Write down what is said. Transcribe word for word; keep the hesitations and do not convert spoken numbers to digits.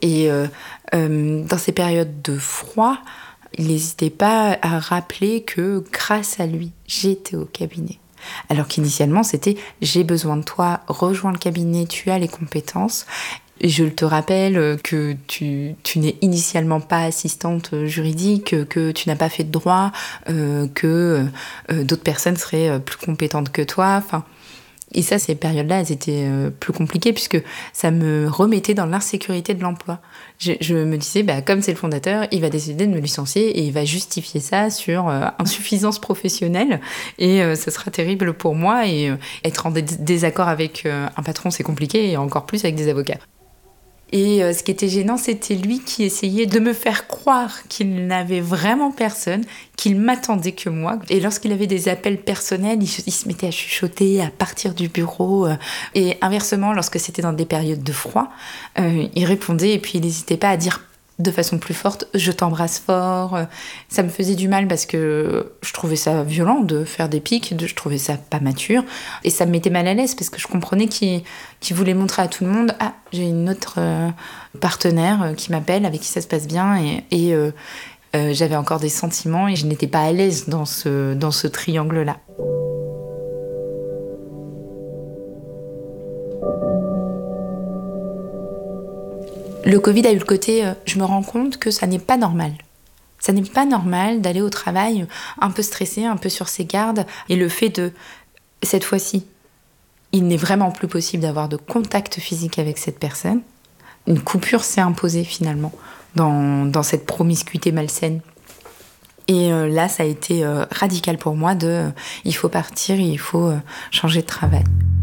Et euh, euh, dans ces périodes de froid, il n'hésitait pas à rappeler que grâce à lui, j'étais au cabinet. Alors qu'initialement, c'était « j'ai besoin de toi, rejoins le cabinet, tu as les compétences ». Je te rappelle que tu, tu n'es initialement pas assistante juridique, que tu n'as pas fait de droit, euh, que euh, d'autres personnes seraient plus compétentes que toi. Enfin, et ça, ces périodes-là, elles étaient euh, plus compliquées puisque ça me remettait dans l'insécurité de l'emploi. Je, je me disais, bah, comme c'est le fondateur, il va décider de me licencier et il va justifier ça sur euh, insuffisance professionnelle et euh, ça sera terrible pour moi. Et euh, être en dé- désaccord avec euh, un patron, c'est compliqué et encore plus avec des avocats. Et euh, ce qui était gênant, c'était lui qui essayait de me faire croire qu'il n'avait vraiment personne, qu'il m'attendait que moi. Et lorsqu'il avait des appels personnels, il, il se mettait à chuchoter, à partir du bureau. Euh, et inversement, lorsque c'était dans des périodes de froid, euh, il répondait et puis il n'hésitait pas à dire de façon plus forte « je t'embrasse fort ». Ça me faisait du mal parce que je trouvais ça violent de faire des pics, je trouvais ça pas mature. Et ça me mettait mal à l'aise parce que je comprenais qu'il, qu'il voulait montrer à tout le monde « ah, j'ai une autre euh, partenaire qui m'appelle, avec qui ça se passe bien ». Et, et euh, euh, j'avais encore des sentiments et je n'étais pas à l'aise dans ce, dans ce triangle-là. Le Covid a eu le côté, euh, je me rends compte que ça n'est pas normal. Ça n'est pas normal d'aller au travail un peu stressé, un peu sur ses gardes. Et le fait de, cette fois-ci, il n'est vraiment plus possible d'avoir de contact physique avec cette personne. Une coupure s'est imposée finalement dans, dans cette promiscuité malsaine. Et euh, là, ça a été euh, radical pour moi de, euh, il faut partir, il faut euh, changer de travail.